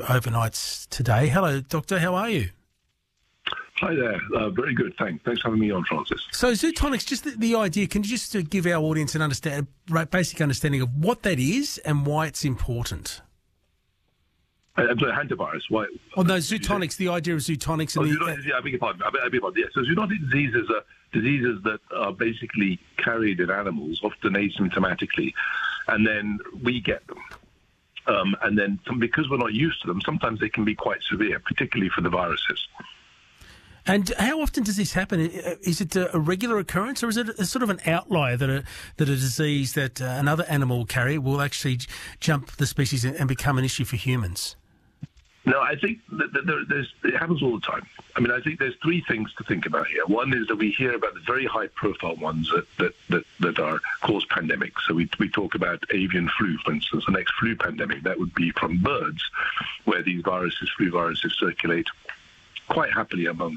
overnights today. Hello, Doctor. How are you? Hi there. Very good, thanks. Thanks for having me on, Francis. So Zootonics, just the idea, can you just give our audience an basic understanding of what that is and why it's important? Hantavirus, why? Oh, no, Zootonics, the idea of Zootonics. And I beg your pardon. Yeah. So zoonotic diseases are diseases that are basically carried in animals, often asymptomatically, and then we get them. And then because we're not used to them, sometimes they can be quite severe, particularly for the viruses. And how often does this happen? Is it a regular occurrence, or is it a sort of an outlier that a disease that another animal will carry will actually jump the species and become an issue for humans? No, I think that it happens all the time. I mean, I think there's three things to think about here. One is that we hear about the very high-profile ones that are cause pandemics. So we talk about avian flu, for instance. The next flu pandemic, that would be from birds, where these flu viruses circulate quite happily among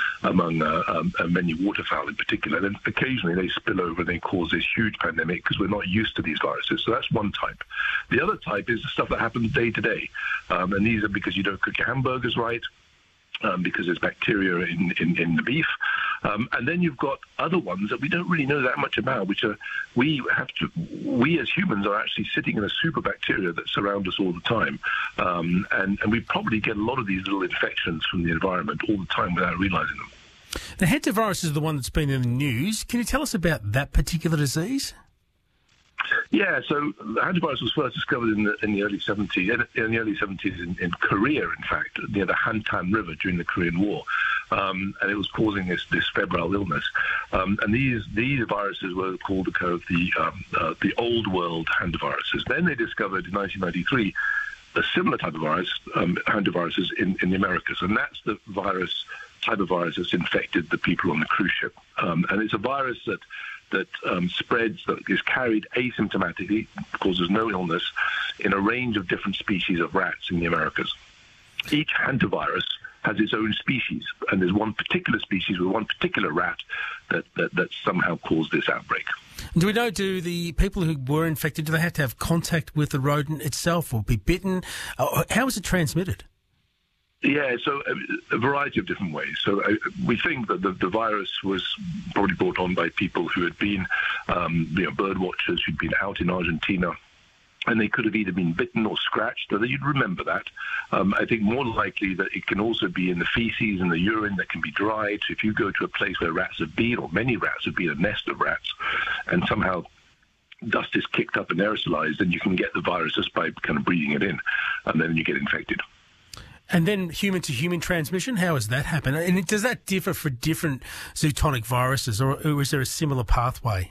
many waterfowl in particular. And occasionally they spill over and they cause this huge pandemic because we're not used to these viruses. So that's one type. The other type is the stuff that happens day to day. And these are because you don't cook your hamburgers right, because there's bacteria in the beef. And then you've got other ones that we don't really know that much about, which are we as humans are actually sitting in a super bacteria that surround us all the time. And we probably get a lot of these little infections from the environment all the time without realizing them. The hantavirus is the one that's been in the news. Can you tell us about that particular disease? Yeah, so the hantavirus was first discovered in the early 70s, in Korea, in fact, near the Hantan River during the Korean War, and it was causing this febrile illness. And these viruses were called the Old World hantaviruses. Then they discovered in 1993 a similar type of virus, hantaviruses in the Americas, and that's the type of virus that's infected the people on the cruise ship. And it's a virus that spreads, that is carried asymptomatically, causes no illness, in a range of different species of rats in the Americas. Each hantavirus has its own species, and there's one particular species with one particular rat that somehow caused this outbreak. Do we know, do the people who were infected, do they have to have contact with the rodent itself or be bitten? How is it transmitted? Yeah, so a variety of different ways. So we think that the virus was probably brought on by people who had been bird watchers who'd been out in Argentina, and they could have either been bitten or scratched, so you'd remember that. I think more likely that it can also be in the feces and the urine that can be dried. So if you go to a place where rats have been, or many rats have been, a nest of rats, and somehow dust is kicked up and aerosolized, then you can get the virus just by kind of breathing it in, and then you get infected. And then human-to-human transmission, how does that happen? And does that differ for different zootonic viruses, or is there a similar pathway?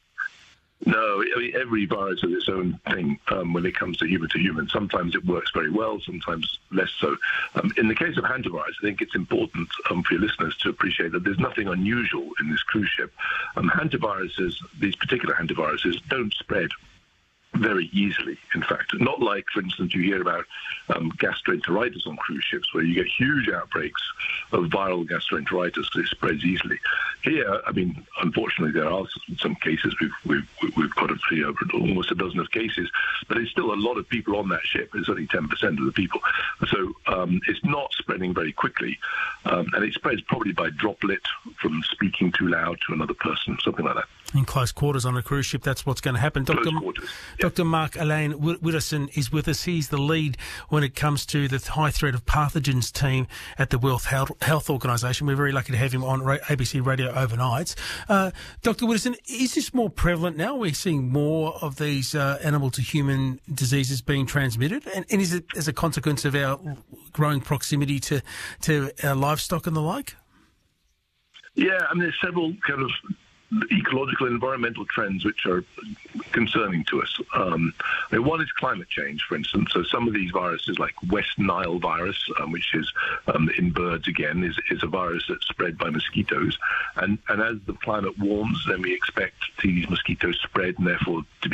No, I mean, every virus has its own thing when it comes to human. Sometimes it works very well, sometimes less so. In the case of hantavirus, I think it's important for your listeners to appreciate that there's nothing unusual in this cruise ship. Hantaviruses, these particular hantaviruses, don't spread very easily, in fact. Not like, for instance, you hear about gastroenteritis on cruise ships, where you get huge outbreaks of viral gastroenteritis that spreads easily. Here, I mean, unfortunately, there are some cases. We've got almost a dozen of cases, but it's still a lot of people on that ship. It's only 10% of the people. So it's not spreading very quickly, and it spreads probably by droplet from speaking too loud to another person, something like that. In close quarters on a cruise ship, that's what's going to happen. Dr. Mark-Alain Wittersen is with us. He's the lead when it comes to the high threat of pathogens team at the World Health Organisation. We're very lucky to have him on ABC Radio overnights. Dr. Wittersen, is this more prevalent now? We're seeing more of these animal-to-human diseases being transmitted? And is it as a consequence of our growing proximity to our livestock and the like? Yeah, I mean, there's several kind of ecological and environmental trends which are concerning to us. One is climate change, for instance. So some of these viruses, like West Nile virus, which is in birds again, is a virus that's spread by mosquitoes. And as the climate warms, then we expect to see these mosquitoes spread and therefore to be